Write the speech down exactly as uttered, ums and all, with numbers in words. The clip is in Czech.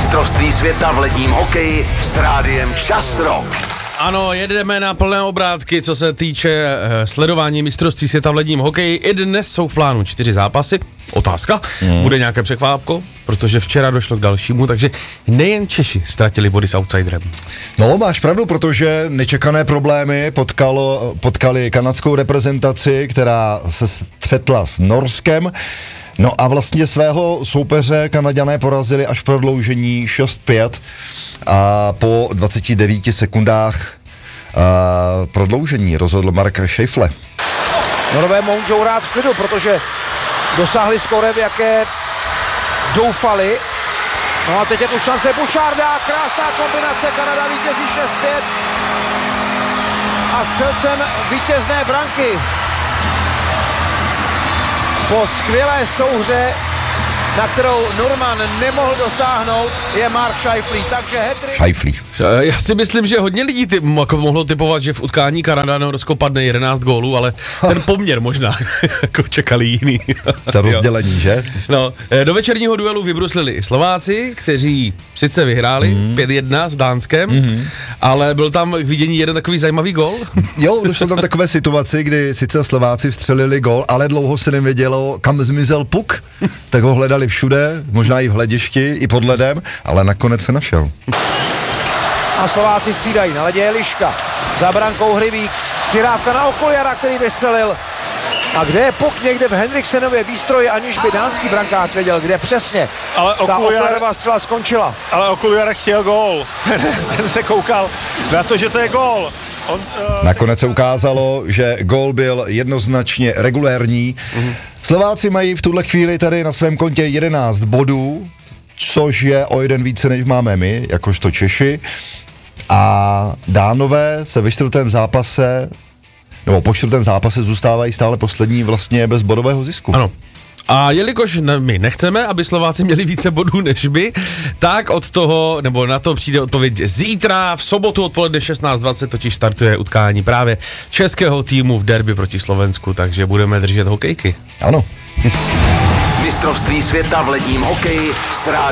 Mistrovství světa v ledním hokeji s rádiem Čas Rock. Ano, jedeme na plné obrátky, co se týče uh, sledování mistrovství světa v ledním hokeji. I dnes jsou v plánu čtyři zápasy. Otázka, mm. bude nějaké překvápko, protože včera došlo k dalšímu, takže nejen Češi ztratili body s outsiderem. No, máš pravdu, protože nečekané problémy potkalo, potkali kanadskou reprezentaci, která se střetla s Norskem. No a vlastně svého soupeře Kanaďané porazili až v prodloužení šest pět a po dvaceti devíti sekundách a prodloužení rozhodl Mark Scheifele. Norové můžou hrát v klidu, protože dosáhli skóre, v jaké doufali. No a teď je tu šance Boucharda, krásná kombinace, Kanada vítězí šest pět a střelcem vítězné branky po skvělé souhře, na kterou Norman nemohl dosáhnout, je Mark Scheifele, takže hat-trick. Scheifele. Já si myslím, že hodně lidí ty, jako mohlo typovat, že v utkání Kanada Norsko padne jedenáct gólů, ale ten poměr možná jako čekali jiný. To rozdělení, že? No, do večerního duelu vybruslili i Slováci, kteří sice vyhráli mm. pět jedna s Dánskem, mm. ale byl tam k vidění jeden takový zajímavý gól. Jo, došlo tam takové situaci, kdy sice Slováci vstřelili gól, ale dlouho se nevědělo, kam zmizel puk, tak ho hledali všude, možná i v hledišti, i pod ledem, ale nakonec se našel. A Slováci střídají, na ledě je Liška, za brankou Hřibík, přirávka na Okuljara, který vystřelil. A kde je puk? Někde v Henriksenově výstroji, aniž by dánský brankář věděl, kde přesně ale ta Okuljara, Okuljarová střela skončila. Ale Okuljara chtěl gól. Ten se koukal na to, že to je gól. On, uh, Nakonec se ukázalo, že gól byl jednoznačně regulérní. Mm-hmm. Slováci mají v tuhle chvíli tady na svém kontě jedenáct bodů, což je o jeden více, než máme my, jakožto Češi. A Dánové se ve čtvrtém zápase, nebo po čtvrtém zápase zůstávají stále poslední vlastně bez bodového zisku. Ano. A jelikož ne, my nechceme, aby Slováci měli více bodů než my, tak od toho, nebo na to přijde odpověď zítra, v sobotu odpoledne šestnáct dvacet totiž startuje utkání právě českého týmu v derby proti Slovensku, takže budeme držet hokejky. Ano. Mistrovství světa v ledním hokeji s